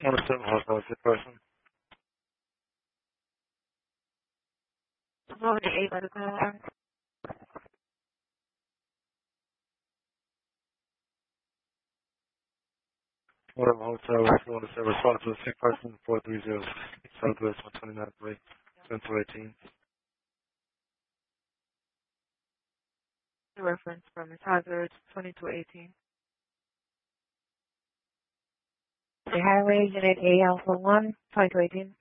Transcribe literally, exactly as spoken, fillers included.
one oh seven Hotel, sick person. one oh eight medical alarm. Whatever hotel, one oh seven response to a sick person, four three zero Southwest one twenty-nine Way, Central eighteen. The reference from Miss Hazard, twenty-two eighteen. The highway, Unit A Alpha one, twenty-two eighteen.